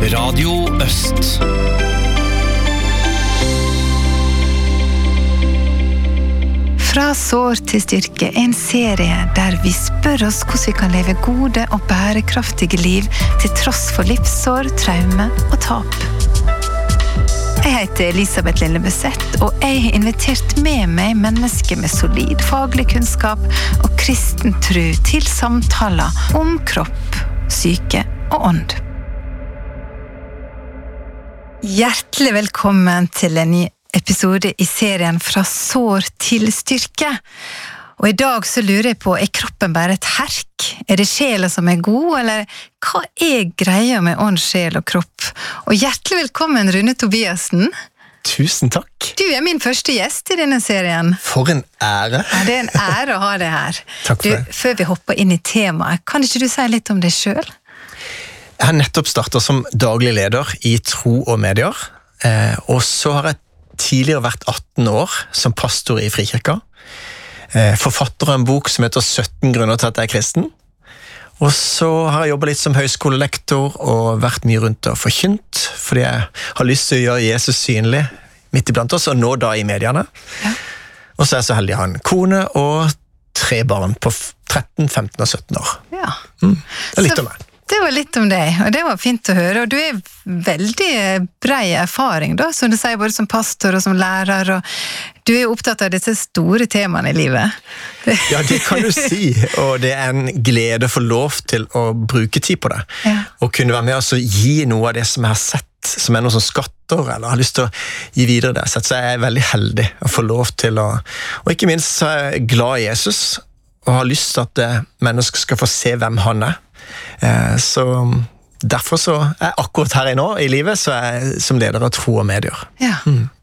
Radio Øst. Fra sår til styrke, en serie der vi spør oss hvordan vi kan leve gode og bærekraftige liv til tross for livssår, traume og tap. Jeg heter Elisabeth Lillebøsett, og jeg har invitert med meg mennesker med solid faglig kunnskap og kristen tro til samtaler om kropp, syke og ånd. Hjertelig velkommen til en ny episode i serien Fra sår til styrke. Og i dag så lurer jeg på, kroppen bare et herk? Det sjela som god, eller hva greia med ånd, sjel og kropp? Og hjertelig velkommen, Rune Tobiasen. Tusen takk. Du min første gjest i denne serien. For en ære. Ja, det en ære å ha deg her. Takk for det. Før vi hopper inn i temaet, kan ikke du si litt om deg selv? Jeg har nettopp startet som daglig leder i Tro og Medier, og så har jeg tidligere vært 18 år som pastor i Frikirka. Forfatter av en bok som heter 17 grunner til at jeg kristen. Og så har jeg jobbet litt som høyskolelektor og vært mye rundt og forkynt, fordi jeg har lyst til å gjøre Jesus synlig midt iblant oss, og nå da i mediene. Ja. Og så er jeg så heldig å ha en kone og 3 barn på 13, 15 og 17 år. Ja. Det er litt om meg. Det var litt om deg, og det var fint å høre, og du veldig bred erfaring da, som du sier, både som pastor og som lærer, og du opptatt av disse store temaene i livet. Ja, det kan du si, og det en glede å få lov til å bruke tid på det, og kunne være med og gi noe av det som jeg har sett, som noen som skatter, eller har lyst til å gi videre det, så jeg veldig heldig å få lov til å, og ikke minst så er jeg glad i Jesus, og har lyst til at mennesker skal få se hvem han så derfor så akkurat her nå i livet så jeg som leder av Tro og Medier. Ja.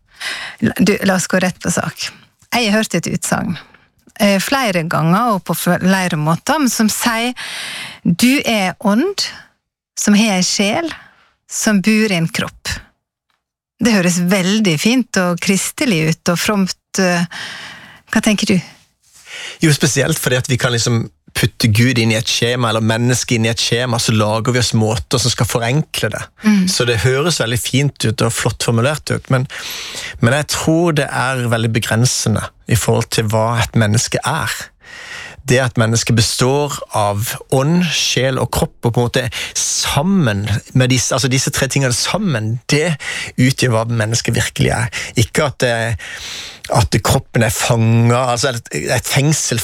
La oss gå rett på sak. Jeg har hørt et utsagn flere ganger og på flere måter, men som sier du ånd som har en sjel som bor i en kropp. Det høres veldig fint og kristelig ut og fromt. Hva tenker du? Jo, spesielt fordi at vi kan liksom putte Gud inn i et skjema, eller menneske inn i et skjema, så lager vi oss måter som skal forenkle det. Så det høres veldig fint ut og flott formulert ut, men jeg tror det veldig begrensende i forhold til hva et menneske Det at mennesket består av ånd, sjel og kropp, og på en måte sammen med disse 3 tingene sammen, det utgjør hva mennesket virkelig Ikke at kroppen fanget, altså et fengsel